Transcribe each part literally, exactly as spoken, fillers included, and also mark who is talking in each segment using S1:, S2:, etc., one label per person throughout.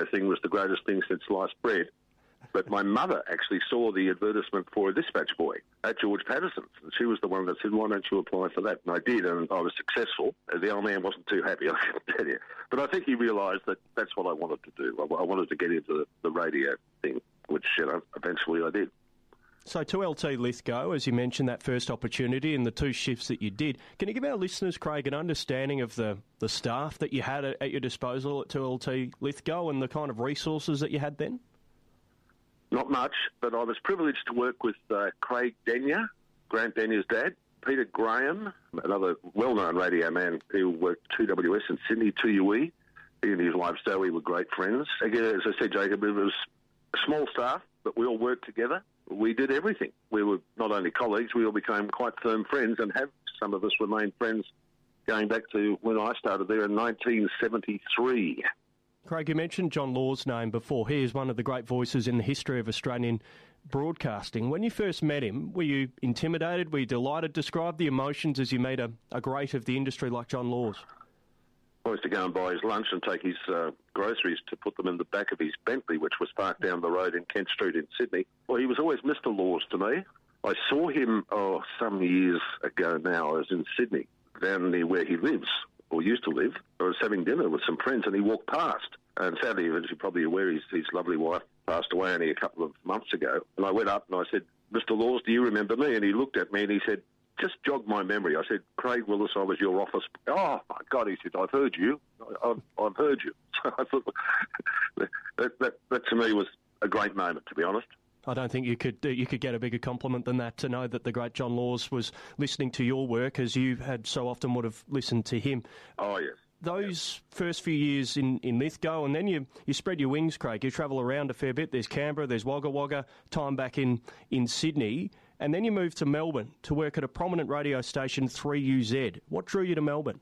S1: radio thing was the greatest thing since sliced bread. But my mother actually saw the advertisement for a dispatch boy at George Patterson's, and she was the one that said, why don't you apply for that? And I did, and I was successful. The old man wasn't too happy, I can tell you. But I think he realised that that's what I wanted to do. I, I wanted to get into the, the radio thing, which, you know, eventually I did.
S2: So to L T Lithgow, as you mentioned, that first opportunity and the two shifts that you did, can you give our listeners, Craig, an understanding of the, the staff that you had at, at your disposal at two L T Lithgow and the kind of resources that you had then?
S1: Not much, but I was privileged to work with uh, Craig Denyer, Grant Denyer's dad, Peter Graham, another well-known radio man who worked two W S in Sydney, two U E. He and his wife Zoe were great friends. Again, as I said, Jacob, it was a small staff, but we all worked together. We did everything. We were not only colleagues, we all became quite firm friends, and have some of us remained friends going back to when I started there in nineteen seventy-three.
S2: Craig, you mentioned John Law's name before. He is one of the great voices in the history of Australian broadcasting. When you first met him, were you intimidated? Were you delighted? Describe the emotions as you meet a, a great of the industry like John Laws.
S1: I used to go and buy his lunch and take his uh, groceries to put them in the back of his Bentley, which was parked down the road in Kent Street in Sydney. Well, he was always Mister Laws to me. I saw him, oh, some years ago now. I was in Sydney, down near where he lives, or used to live. I was having dinner with some friends and he walked past. And sadly, as you're probably aware, his, his lovely wife passed away only a couple of months ago. And I went up and I said, Mister Laws, do you remember me? And he looked at me and he said, just jog my memory. I said, Craig Willis, I was your office. Oh, my God, he said, I've heard you. I've, I've heard you. So I thought that, that, that to me was a great moment, to be honest.
S2: I don't think you could you could get a bigger compliment than that, to know that the great John Laws was listening to your work as you had so often would have listened to him.
S1: Oh, yes.
S2: Those yep. first few years in, in Lithgow, and then you, you spread your wings, Craig. You travel around a fair bit. There's Canberra, there's Wagga Wagga, time back in, in Sydney, and then you moved to Melbourne to work at a prominent radio station, three U Z. What drew you to Melbourne?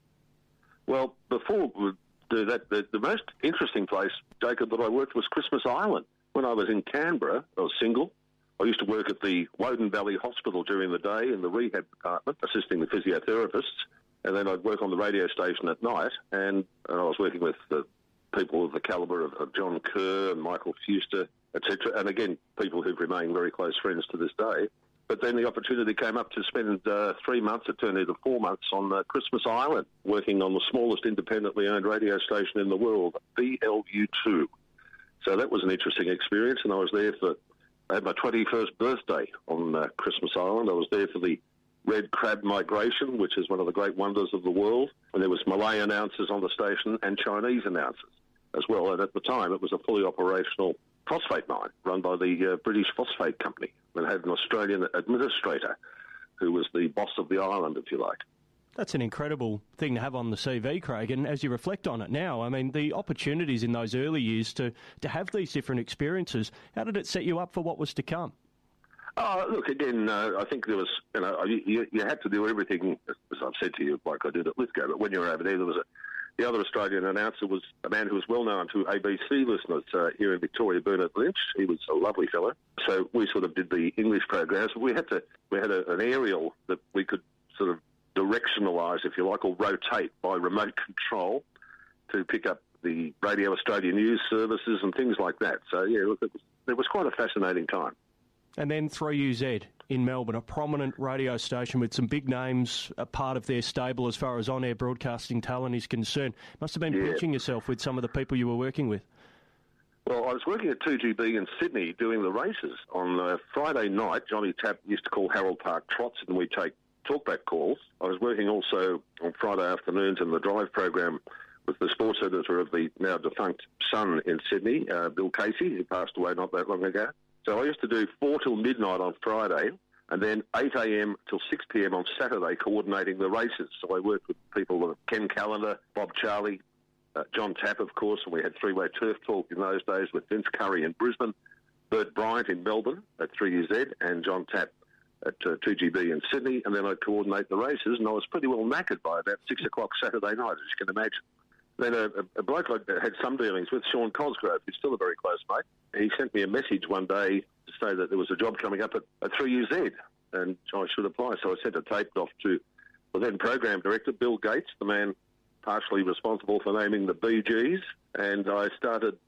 S1: Well, before we do that, the, the most interesting place, Jacob, that I worked was Christmas Island. When I was in Canberra, I was single. I used to work at the Woden Valley Hospital during the day in the rehab department, assisting the physiotherapists. And then I'd work on the radio station at night, and, and I was working with the people of the calibre of, of John Kerr and Michael Fuster, et cetera. And again, people who've remained very close friends to this day. But then the opportunity came up to spend uh, three months, it turned into four months, on uh, Christmas Island, working on the smallest independently owned radio station in the world, B L U two. So that was an interesting experience, and I was there for, I had my twenty-first birthday on uh, Christmas Island. I was there for the red crab migration, which is one of the great wonders of the world. And there was Malay announcers on the station and Chinese announcers as well. And at the time, it was a fully operational phosphate mine run by the uh, British Phosphate Company, and had an Australian administrator who was the boss of the island, if you like.
S2: That's an incredible thing to have on the C V, Craig, and as you reflect on it now, I mean, the opportunities in those early years to, to have these different experiences, how did it set you up for what was to come?
S1: Oh, look, again, uh, I think there was, you know, you, you had to do everything, as I've said to you, like I did at Lithgow, but when you were over there, there was a, the other Australian announcer was a man who was well known to A B C listeners uh, here in Victoria, Bernard Lynch. He was a lovely fellow. So we sort of did the English programs. We had to, we had a, an aerial that we could sort of directionalise, if you like, or rotate by remote control to pick up the Radio Australia news services and things like that. So, yeah, look, it was, it was quite a fascinating time.
S2: And then three U Z in Melbourne, a prominent radio station with some big names, a part of their stable as far as on-air broadcasting talent is concerned. Must have been
S1: yeah.
S2: pinching yourself with some of the people you were working with.
S1: Well, I was working at two G B in Sydney doing the races. On uh, Friday night, Johnny Tapp used to call Harold Park trots, and we'd take talkback calls. I was working also on Friday afternoons in the drive program with the sports editor of the now defunct Sun in Sydney, uh, Bill Casey, who passed away not that long ago. So I used to do four till midnight on Friday, and then eight a.m. till six p.m. on Saturday coordinating the races. So I worked with people like Ken Callender, Bob Charlie, uh, John Tapp, of course, and we had three-way turf talk in those days with Vince Curry in Brisbane, Bert Bryant in Melbourne at three U Z, and John Tapp at uh, two G B in Sydney, and then I'd coordinate the races, and I was pretty well knackered by about six o'clock Saturday night, as you can imagine. Then a, a bloke I had some dealings with, Sean Cosgrove, who's still a very close mate, he sent me a message one day to say that there was a job coming up at, at three U Z, and I should apply. So I sent a tape off to the then program director, Bill Gates, the man partially responsible for naming the Bee Gees, and I started